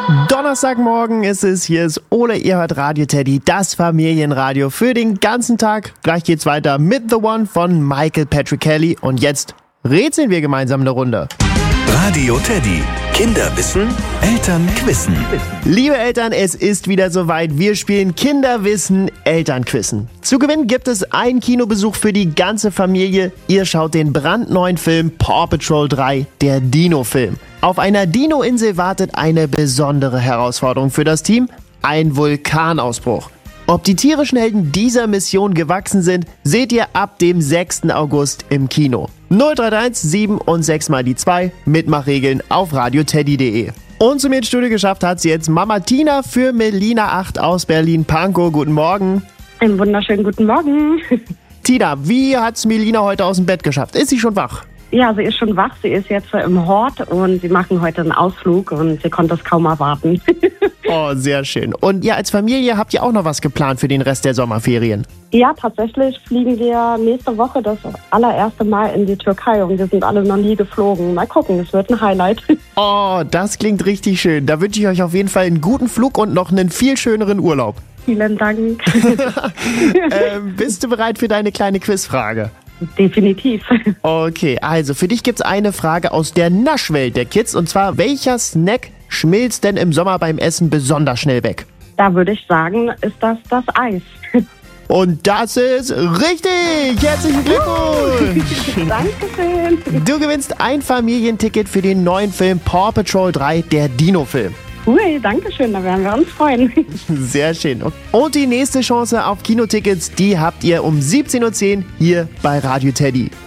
Donnerstagmorgen ist es, hier ist Ole, ihr hört Radio Teddy, das Familienradio für den ganzen Tag. Gleich geht's weiter mit The One von Michael Patrick Kelly und jetzt rätseln wir gemeinsam eine Runde. Radio Teddy. Kinder wissen, Eltern quizzen. Liebe Eltern, es ist wieder soweit. Wir spielen Kinderwissen, Elternquissen. Zu gewinnen gibt es einen Kinobesuch für die ganze Familie. Ihr schaut den brandneuen Film Paw Patrol 3, der Dino-Film. Auf einer Dino-Insel wartet eine besondere Herausforderung für das Team: ein Vulkanausbruch. Ob die tierischen Helden dieser Mission gewachsen sind, seht ihr ab dem 6. August im Kino. 031 7 und 6 mal die 2, Mitmachregeln auf radioteddy.de. Und zu mir ins Studio geschafft hat sie jetzt Mama Tina für Melina 8 aus Berlin-Pankow. Guten Morgen. Einen wunderschönen guten Morgen. Tina, wie hat's Melina heute aus dem Bett geschafft? Ist sie schon wach? Ja, sie ist schon wach. Sie ist jetzt im Hort und sie machen heute einen Ausflug und sie konnte es kaum erwarten. Oh, sehr schön. Und ja, als Familie habt ihr auch noch was geplant für den Rest der Sommerferien? Ja, tatsächlich fliegen wir nächste Woche das allererste Mal in die Türkei und wir sind alle noch nie geflogen. Mal gucken, es wird ein Highlight. Oh, das klingt richtig schön. Da wünsche ich euch auf jeden Fall einen guten Flug und noch einen viel schöneren Urlaub. Vielen Dank. Bist du bereit für deine kleine Quizfrage? Definitiv. Okay, also für dich gibt's eine Frage aus der Naschwelt der Kids. Und zwar, welcher Snack schmilzt denn im Sommer beim Essen besonders schnell weg? Da würde ich sagen, ist das Eis. Und das ist richtig! Herzlichen Glückwunsch! Dankeschön. Du gewinnst ein Familienticket für den neuen Film Paw Patrol 3, der Dino-Film. Cool, Dankeschön, da werden wir uns freuen. Sehr schön. Und die nächste Chance auf Kinotickets, die habt ihr um 17:10 Uhr hier bei Radio Teddy.